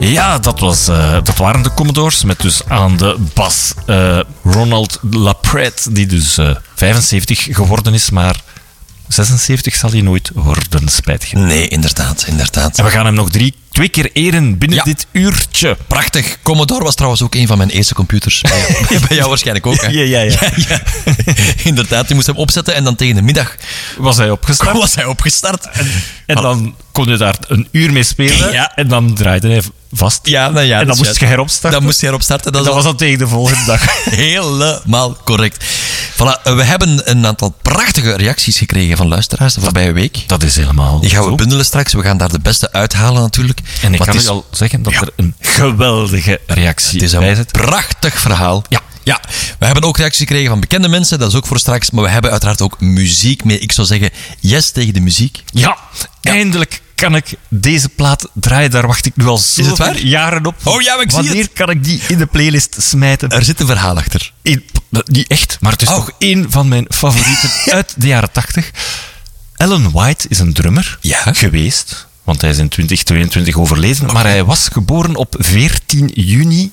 Ja, dat waren de Commodores. Met dus aan de bas Ronald Lapret, die dus 75 geworden is, maar 76 zal hij nooit worden, spijtig. Nee, inderdaad. En we gaan hem nog 2 keer eren binnen dit uurtje. Prachtig. Commodore was trouwens ook een van mijn eerste computers. Bij jou waarschijnlijk ook, hè? Ja. Inderdaad, je moest hem opzetten en dan tegen de middag Was hij opgestart. En dan kon je daar een uur mee spelen. Ja. En dan draaide hij vast. Ja, en dan moest je heropstarten. Dan moest je heropstarten. Dat was dan tegen de volgende dag. Helemaal correct. Voilà, we hebben een aantal prachtige reacties gekregen van luisteraars de voorbije week. Dat is helemaal Die gaan we zo. bundelen straks. We gaan daar de beste uithalen natuurlijk. En ik Maar kan het u al zeggen dat er een geweldige reactie is bij een zit. prachtig verhaal. Ja. We hebben ook reacties gekregen van bekende mensen. Dat is ook voor straks. Maar we hebben uiteraard ook muziek mee. Ik zou zeggen, yes tegen de muziek. Ja, eindelijk kan ik deze plaat draaien. Daar wacht ik nu al zoveel jaren op. Oh ja, maar ik zie het. Wanneer kan ik die in de playlist smijten? Er zit een verhaal achter. Niet echt, maar het is toch één van mijn favorieten uit de jaren 80. Alan White is een drummer geweest, want hij is in 2022 overleden, maar hij was geboren op 14 juni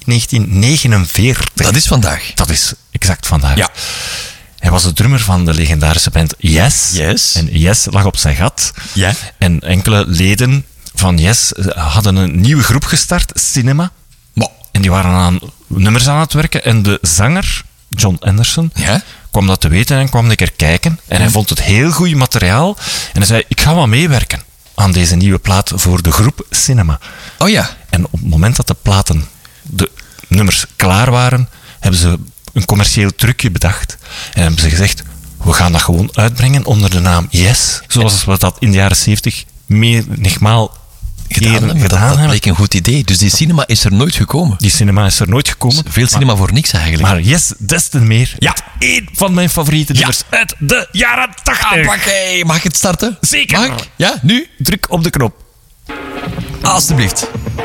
1949. Dat is vandaag. Dat is exact vandaag. Ja. Hij was de drummer van de legendarische band Yes. En Yes lag op zijn gat. Ja. En enkele leden van Yes hadden een nieuwe groep gestart, Cinema. En die waren aan nummers aan het werken. En de zanger, John Anderson, kwam dat te weten en kwam een keer kijken. En hij vond het heel goed materiaal. En hij zei, ik ga wel meewerken aan deze nieuwe plaat voor de groep Cinema. Oh ja. En op het moment dat de nummers klaar waren, hebben ze een commercieel trucje bedacht. En hebben ze gezegd, we gaan dat gewoon uitbrengen onder de naam Yes. Zoals we dat in de jaren 70 menigmaal gedaan hebben. Dat bleek een goed idee. Dus die cinema is er nooit gekomen. Die cinema is er nooit gekomen. Veel cinema voor niks eigenlijk. Maar Yes, des te meer. Ja. Eén van mijn favoriete nummers uit de jaren 80. Mag ik het starten? Zeker. Mag ik? Ja, nu? Druk op de knop. Alsjeblieft.